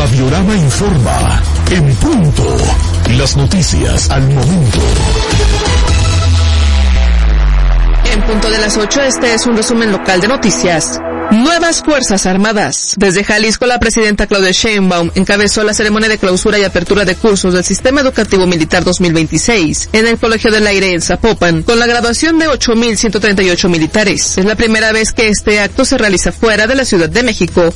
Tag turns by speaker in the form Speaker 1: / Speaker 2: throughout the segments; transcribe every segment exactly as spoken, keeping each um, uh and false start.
Speaker 1: Radiorama informa en punto. Las noticias al momento.
Speaker 2: En punto de las ocho, este es un resumen local de noticias. Nuevas Fuerzas Armadas. Desde Jalisco, la presidenta Claudia Sheinbaum encabezó la ceremonia de clausura y apertura de cursos del Sistema Educativo Militar dos mil veintiséis en el Colegio del Aire en Zapopan, con la graduación de ocho mil ciento treinta y ocho militares. Es la primera vez que este acto se realiza fuera de la Ciudad de México.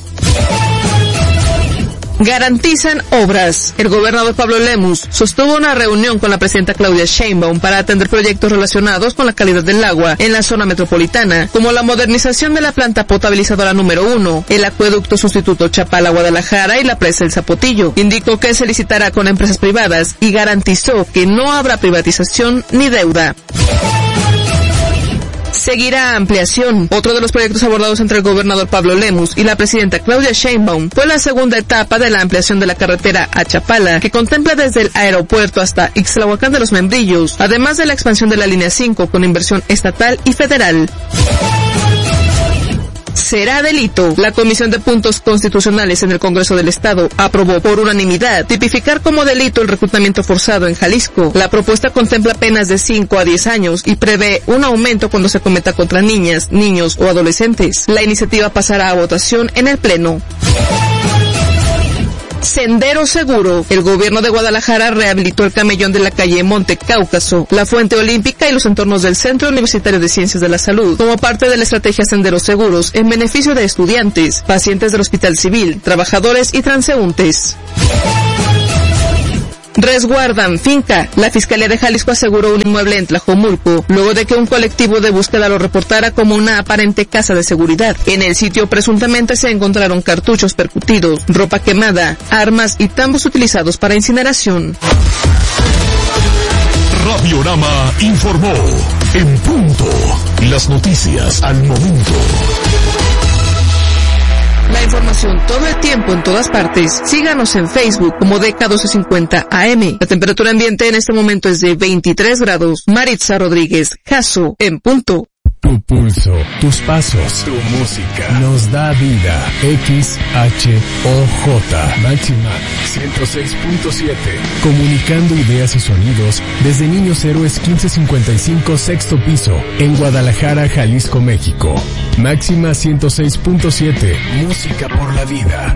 Speaker 2: Garantizan obras. El gobernador Pablo Lemus sostuvo una reunión con la presidenta Claudia Sheinbaum para atender proyectos relacionados con la calidad del agua en la zona metropolitana, como la modernización de la planta potabilizadora número uno, el acueducto sustituto Chapala-Guadalajara y la presa El Zapotillo. Indicó que se licitará con empresas privadas y garantizó que no habrá privatización ni deuda. Seguirá ampliación. Otro de los proyectos abordados entre el gobernador Pablo Lemus y la presidenta Claudia Sheinbaum fue la segunda etapa de la ampliación de la carretera a Chapala, que contempla desde el aeropuerto hasta Ixtlahuacán de los Membrillos, además de la expansión de la línea cinco con inversión estatal y federal. Será delito. La Comisión de Puntos Constitucionales en el Congreso del Estado aprobó por unanimidad tipificar como delito el reclutamiento forzado en Jalisco. La propuesta contempla penas de cinco a diez años y prevé un aumento cuando se cometa contra niñas, niños o adolescentes. La iniciativa pasará a votación en el Pleno. Sendero Seguro. El gobierno de Guadalajara rehabilitó el camellón de la calle Monte Cáucaso, la Fuente Olímpica y los entornos del Centro Universitario de Ciencias de la Salud, como parte de la estrategia Senderos Seguros en beneficio de estudiantes, pacientes del Hospital Civil, trabajadores y transeúntes. Resguardan finca. La Fiscalía de Jalisco aseguró un inmueble en Tlajomulco, luego de que un colectivo de búsqueda lo reportara como una aparente casa de seguridad. En el sitio presuntamente se encontraron cartuchos percutidos, ropa quemada, armas y tambos utilizados para incineración.
Speaker 1: Radiorama informó en punto. Las noticias al momento.
Speaker 2: La información todo el tiempo en todas partes. Síganos en Facebook como D K doce cincuenta A M. La temperatura ambiente en este momento es de veintitrés grados. Maritza Rodríguez, Jasso, en punto.
Speaker 3: Tu pulso, tus pasos, tu música nos da vida. X H O J Máxima ciento seis punto siete. Comunicando ideas y sonidos desde Niños Héroes quince cincuenta y cinco, sexto piso, en Guadalajara, Jalisco, México. Máxima ciento seis punto siete. Música por la vida.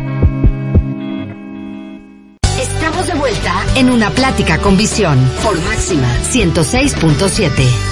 Speaker 4: Estamos de vuelta en Una Plática con Visión por Máxima ciento seis punto siete.